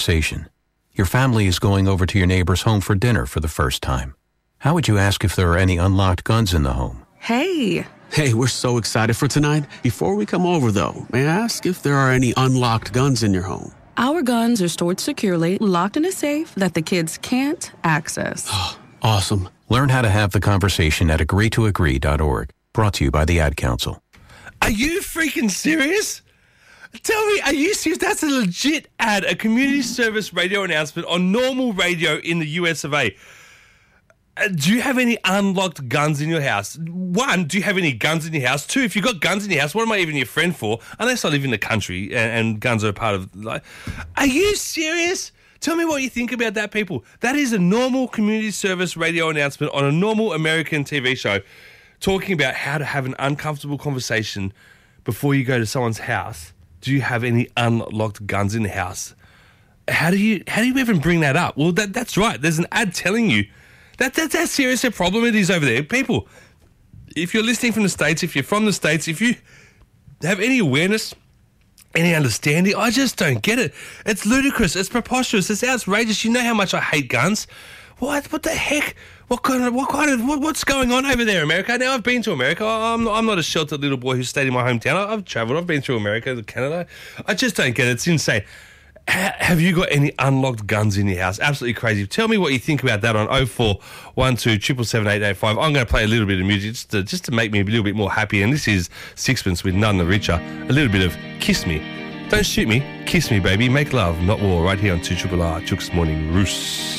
conversation. Your family is going over to your neighbor's home for dinner for the first time. How would you ask if there are any unlocked guns in the home? Hey, we're so excited for tonight. Before we come over, though, may I ask if there are any unlocked guns in your home? our guns are stored securely, locked in a safe that the kids can't access. Awesome. Learn how to have the conversation at agreetoagree.org. Brought to you by the Ad Council. Are you freaking serious? Tell me, are you serious? That's a legit ad, a community service radio announcement on normal radio in the US of A. Do you have any unlocked guns in your house? One, do you have any guns in your house? Two, if you've got guns in your house, what am I even your friend for? Unless I live in the country and guns are a part of life. Are you serious? Tell me what you think about that, people. That is a normal community service radio announcement on a normal American TV show talking about how to have an uncomfortable conversation before you go to someone's house. Do you have any unlocked guns in the house? How do you even bring that up? Well, that's right. There's an ad telling you that's how serious a problem it is over there. People, if you're listening from the States, if you're from the States, if you have any awareness, any understanding, I just don't get it. It's ludicrous. It's preposterous. It's outrageous. You know how much I hate guns. What the heck? What's going on over there, America? Now, I've been to America. I'm not a sheltered little boy who stayed in my hometown. I've travelled. I've been through America, to Canada. I just don't get it. It's insane. Have you got any unlocked guns in your house? Absolutely crazy. Tell me what you think about that on 0412 777 885. I'm going to play a little bit of music just to make me a little bit more happy. And this is Sixpence with None the Richer. A little bit of Kiss Me. Don't shoot me. Kiss me, baby. Make love, not war. Right here on 2RRR, Chooks Morning Roost.